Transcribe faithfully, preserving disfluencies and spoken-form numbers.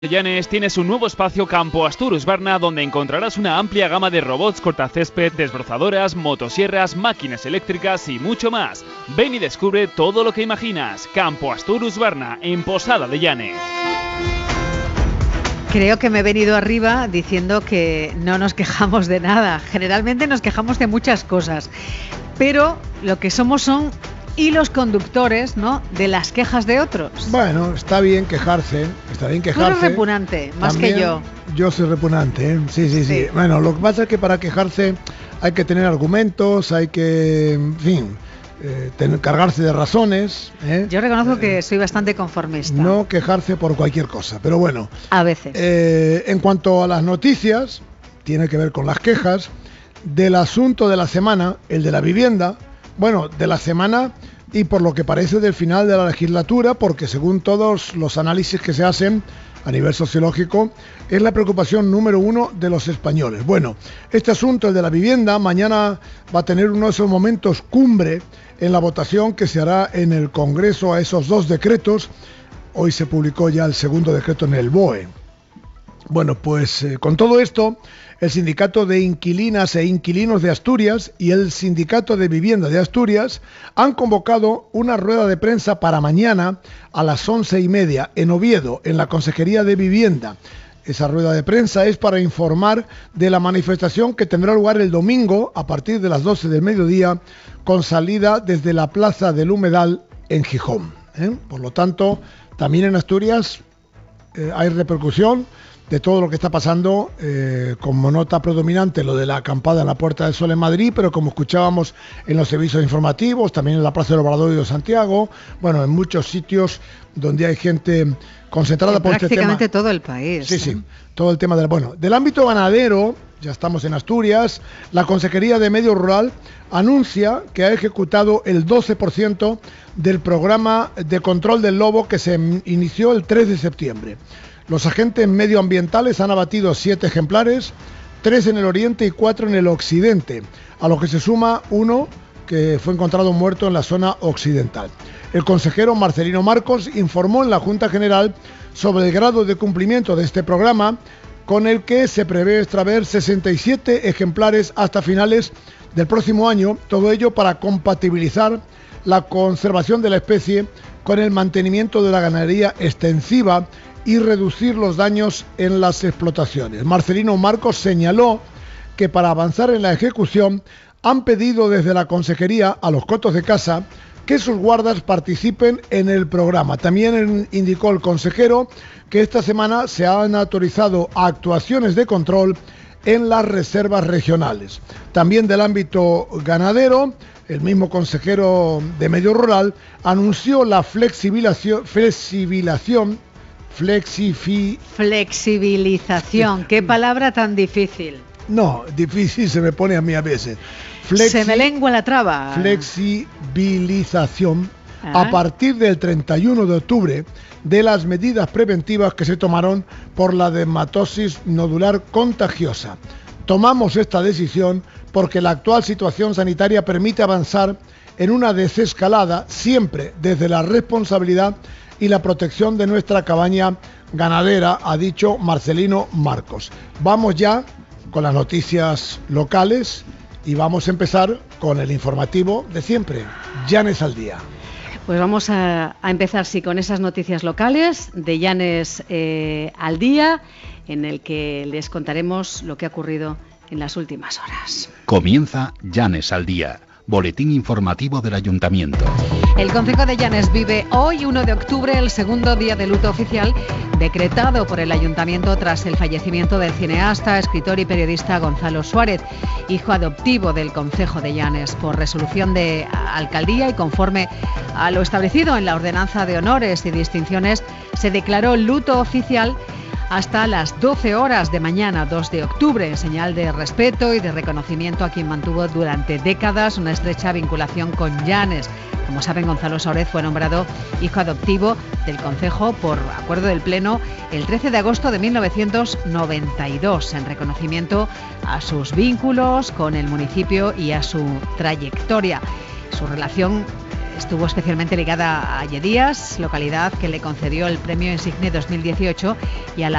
Llanes tiene su nuevo espacio Campo Astur Husqvarna, donde encontrarás una amplia gama de robots cortacésped, desbrozadoras, motosierras, máquinas eléctricas y mucho más. Ven y descubre todo lo que imaginas. Campo Astur Husqvarna, en Posada de Llanes. Creo que me he venido arriba diciendo que no nos quejamos de nada. Generalmente nos quejamos de muchas cosas, pero lo que somos son hilos conductores, ¿no?, de las quejas de otros. Bueno, está bien quejarse, está bien quejarse. Tú eres repugnante, más También, que yo. Yo soy repugnante, ¿eh? Sí, sí, sí, sí. Bueno, lo que pasa es que para quejarse hay que tener argumentos, hay que, en fin, eh, tener, cargarse de razones. ¿eh? Yo reconozco eh, que soy bastante conformista. No quejarse por cualquier cosa, pero bueno. A veces. Eh, en cuanto a las noticias, tiene que ver con las quejas, del asunto de la semana, el de la vivienda, bueno, de la semana y por lo que parece del final de la legislatura, porque según todos los análisis que se hacen a nivel sociológico, es la preocupación número uno de los españoles. Bueno, este asunto, el de la vivienda, mañana va a tener uno de esos momentos cumbre en la votación que se hará en el Congreso a esos dos decretos. Hoy se publicó ya el segundo decreto en el B O E. Bueno, pues eh, con todo esto, el Sindicato de Inquilinas e Inquilinos de Asturias y el Sindicato de Vivienda de Asturias han convocado una rueda de prensa para mañana a las once y media en Oviedo, en la Consejería de Vivienda. Esa rueda de prensa es para informar de la manifestación que tendrá lugar el domingo a partir de las doce del mediodía, con salida desde la Plaza del Humedal en Gijón. ¿eh? Por lo tanto, también en Asturias eh, hay repercusión de todo lo que está pasando, eh, como nota predominante lo de la acampada en la Puerta del Sol en Madrid, pero como escuchábamos en los servicios informativos, también en la Plaza del Obradoiro de Santiago, bueno, en muchos sitios donde hay gente concentrada en por este tema. Prácticamente todo el país. Sí, ¿eh? sí, todo el tema del... Bueno, del ámbito ganadero, ya estamos en Asturias, la Consejería de Medio Rural anuncia que ha ejecutado el doce por ciento del programa de control del lobo que se inició el tres de septiembre. Los agentes medioambientales han abatido siete ejemplares, tres en el oriente y cuatro en el occidente, a lo que se suma uno que fue encontrado muerto en la zona occidental. El consejero Marcelino Marcos informó en la Junta General sobre el grado de cumplimiento de este programa, con el que se prevé extraer sesenta y siete ejemplares hasta finales del próximo año, todo ello para compatibilizar la conservación de la especie con el mantenimiento de la ganadería extensiva y reducir los daños en las explotaciones. Marcelino Marcos señaló que para avanzar en la ejecución han pedido desde la Consejería a los cotos de caza que sus guardas participen en el programa. También indicó el consejero que esta semana se han autorizado actuaciones de control en las reservas regionales. También del ámbito ganadero, el mismo consejero de Medio Rural anunció la flexibilización, flexibilización Flexifi... Flexibilización, qué palabra tan difícil. No, difícil se me pone a mí a veces. Flexi... Se me lengua la traba. Flexibilización ¿Ah? a partir del treinta y uno de octubre de las medidas preventivas que se tomaron por la dermatosis nodular contagiosa. Tomamos esta decisión porque la actual situación sanitaria permite avanzar en una desescalada siempre desde la responsabilidad y la protección de nuestra cabaña ganadera, ha dicho Marcelino Marcos. Vamos ya con las noticias locales y vamos a empezar con el informativo de siempre, Llanes al Día. Pues vamos a, a empezar, sí, con esas noticias locales de Llanes eh, al Día, en el que les contaremos lo que ha ocurrido en las últimas horas. Comienza Llanes al Día, boletín informativo del Ayuntamiento. El concejo de Llanes vive hoy, uno de octubre, el segundo día de luto oficial decretado por el Ayuntamiento tras el fallecimiento del cineasta, escritor y periodista Gonzalo Suárez, hijo adoptivo del concejo de Llanes. Por resolución de alcaldía y conforme a lo establecido en la ordenanza de honores y distinciones, se declaró luto oficial hasta las doce horas de mañana, dos de octubre, en señal de respeto y de reconocimiento a quien mantuvo durante décadas una estrecha vinculación con Llanes. Como saben, Gonzalo Suárez fue nombrado hijo adoptivo del concejo por acuerdo del Pleno el trece de agosto de mil novecientos noventa y dos, en reconocimiento a sus vínculos con el municipio y a su trayectoria. Su relación estuvo especialmente ligada a Lledías, localidad que le concedió el premio Insigne dos mil dieciocho, y a la